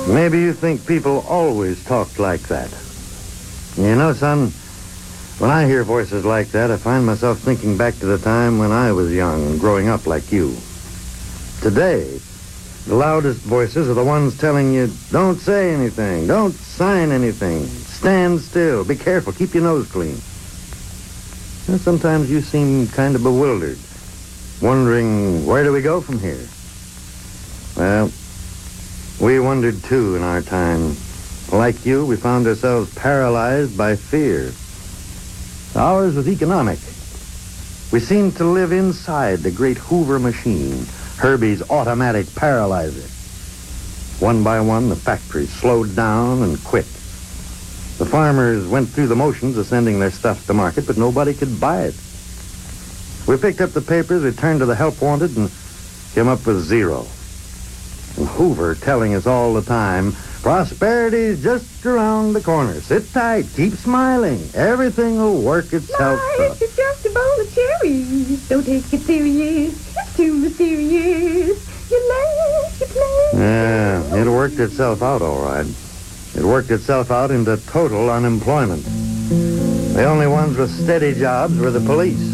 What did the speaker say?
Maybe you think people always talked like that. You know, son, when I hear voices like that, I find myself thinking back to the time when I was young, growing up like you. Today, the loudest voices are the ones telling you, don't say anything, don't sign anything, stand still, be careful, keep your nose clean. And sometimes you seem kind of bewildered, wondering, where do we go from here? Well, we wondered too in our time. Like you, we found ourselves paralyzed by fear. Ours was economic. We seemed to live inside the great Hoover machine, Herbie's automatic paralyzer. One by one, the factories slowed down and quit. The farmers went through the motions of sending their stuff to market, but nobody could buy it. We picked up the papers, we turned to the help wanted, and came up with zero. And Hoover telling us all the time, prosperity's just around the corner. Sit tight, keep smiling. Everything will work itself out. It's just a bowl of cherries. Don't take it serious. It's too mysterious. You laugh, you play. Yeah, it worked itself out all right. It worked itself out into total unemployment. The only ones with steady jobs were the police.